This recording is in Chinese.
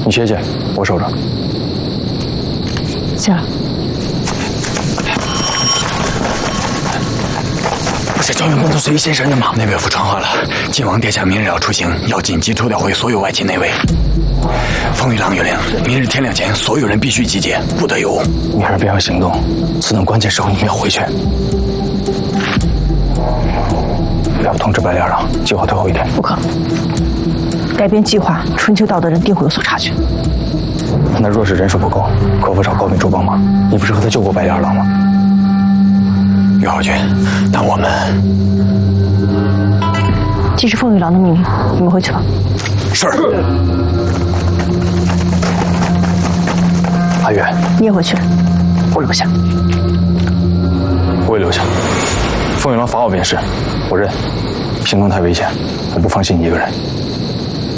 你歇歇，我守着。 行。 不是赵云公他随先神的吗？内卫府传话了，晋王殿下明日要出行，要紧急抽调回所有外戚内卫。风雨郎有令，明日天亮前，所有人必须集结，不得有误。 你还是别要行动，此等关键时候你们要回去。要不通知白脸郎，计划退后一天。 不可能，改变计划，春秋道的人定会有所察觉。 那若是人手不够，可否找高秉烛帮忙？你不是和他救过白脸郎吗？ 于浩君，但我们既是风雨郎的命令，你们回去吧。 是。 阿月， 你也回去，我留下。 我也留下。风雨郎罚我便是，我认。行动太危险，我不放心你一个人。